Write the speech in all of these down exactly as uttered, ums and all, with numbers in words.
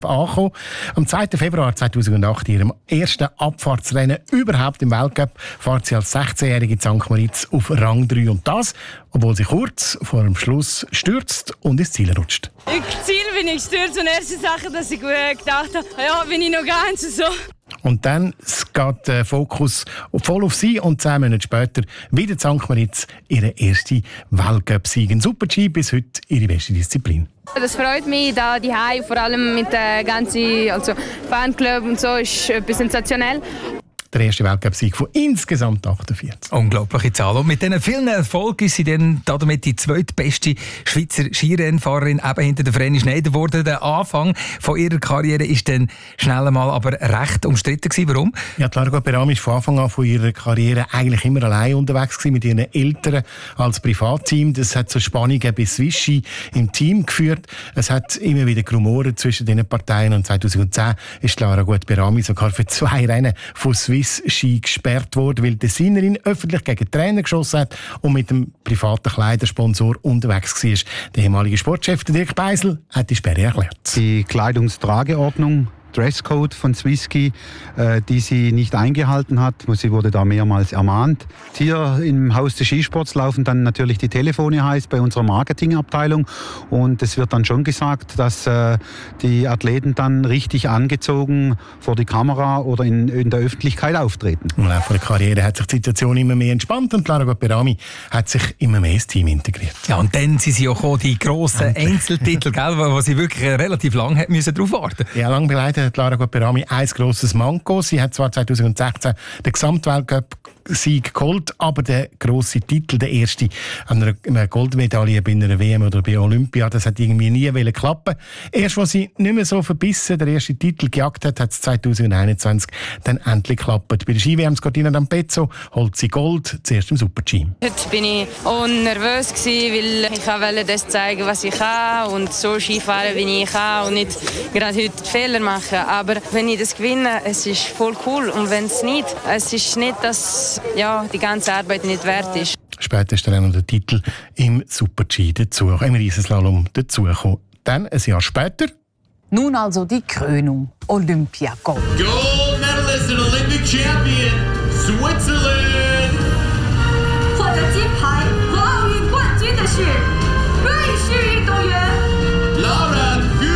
angekommen. Am zweiten Februar zweitausendacht, in ihrem ersten Abfahrtsrennen überhaupt im Weltcup, fährt sie als sechzehnjährige in Sankt Moritz auf Rang drei. Und das, obwohl sie kurz vor dem Schluss stürzt und ins Ziel rutscht. Im Ziel bin ich gestürzt und erste Sache, dass ich gedacht habe, ja, bin ich noch ganz so. Und dann geht der Fokus voll auf sie und zehn Monate später wieder Sankt Moritz, ihre erste Weltcup-Sieg. Ein Super-G, bis heute ihre beste Disziplin. Das freut mich, da die Hai, vor allem mit der ganzen also Fanclub und so, ist etwas sensationell. Der erste Weltcup-Sieg von insgesamt achtundvierzig. Unglaubliche Zahl. Und mit diesen vielen Erfolgen ist sie dann damit die zweitbeste Schweizer Skirennfahrerin eben hinter der Vreni Schneider geworden. Der Anfang von ihrer Karriere ist dann schnell einmal aber recht umstritten gewesen. Warum? Ja, Lara Berami war von Anfang an von ihrer Karriere eigentlich immer allein unterwegs gewesen, mit ihren Eltern als Privatteam. Das hat zu Spannungen bis Vichy im Team geführt. Es hat immer wieder Rumoren zwischen den Parteien. Und zweitausendzehn ist Lara Berami sogar für zwei Rennen von Swiss Ski gesperrt worden, weil die Designerin öffentlich gegen Trainer geschossen hat und mit dem privaten Kleidersponsor unterwegs war. Der ehemalige Sportchef Dirk Beisel hat die Sperre erklärt. Die Kleidungstrageordnung, Dresscode von Swisski, äh, die sie nicht eingehalten hat. Sie wurde da mehrmals ermahnt. Hier im Haus des Skisports laufen dann natürlich die Telefone heiß bei unserer Marketingabteilung. Und es wird dann schon gesagt, dass äh, die Athleten dann richtig angezogen vor die Kamera oder in, in der Öffentlichkeit auftreten. Im Laufe der Karriere hat sich die Situation immer mehr entspannt und Lara Berami hat sich immer mehr ins Team integriert. Ja, und dann sind sie auch die grossen Einzeltitel, gell, wo sie wirklich relativ lange müssen darauf warten. Ja, lang begleitet hat Lara Berami ein grosses Manko. Sie hat zwar zweitausendsechzehn den Gesamtweltcup-Sieg geholt, aber der grosse Titel, der erste an einer Goldmedaille bei einer W M oder bei Olympia, das hat irgendwie nie klappen. Erst als sie nicht mehr so verbissen den ersten Titel gejagt hat, hat es zweitausendeinundzwanzig dann endlich geklappt. Bei der Ski-W M Cortina d'Ampezzo holt sie Gold, zuerst im Super-G. Heute bin ich auch nervös gewesen, weil ich wollte das zeigen, was ich kann und so Skifahren, wie ich kann und nicht gerade heute Fehler machen. Aber wenn ich das gewinne, es ist voll cool. Und wenn es nicht, es ist nicht, dass ja, die ganze Arbeit nicht wert ist. Später ist dann auch noch der Titel im Super-G dazu, im Riesenslalom dazugekommen. Dann, ein Jahr später... Nun also die Krönung. Olympiagold. Gold medalist and Olympic champion, Switzerland. 获得金牌和奥运冠军的是瑞士运动员 Lara Gül.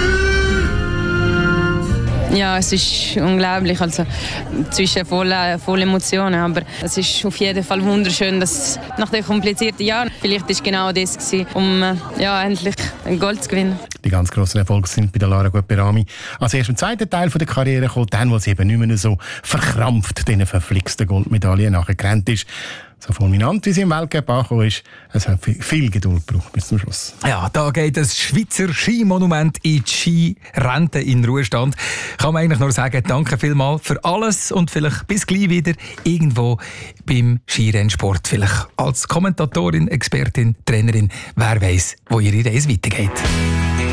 Ja, es ist unglaublich, also zwischen voller voll Emotionen, aber es ist auf jeden Fall wunderschön, dass nach den komplizierten Jahren vielleicht ist genau das gewesen, um ja endlich ein Gold zu gewinnen. Die ganz grossen Erfolge sind bei der Lara Berami als erst im zweiten Teil der Karriere gekommen, dann, wo sie eben nicht mehr so verkrampft diesen verflixten Goldmedaillen nachgerannt ist. So fulminant, wie sie im Weltcup angekommen ist, es hat viel Geduld gebraucht bis zum Schluss. Ja, da geht das Schweizer Skimonument in die Skirente in Ruhestand. Kann man eigentlich nur sagen, danke vielmals für alles und vielleicht bis gleich wieder irgendwo beim Skirennsport. Vielleicht als Kommentatorin, Expertin, Trainerin, wer weiß, wo ihre Reise weitergeht.